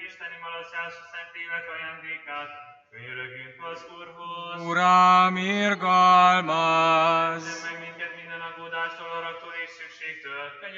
Isteni malasztás a szent lélek ajándékát, könyörögjünk az Úrhoz. Uram, irgalmaz! Meg minket minden aggódástól, haragtól és szükségtől,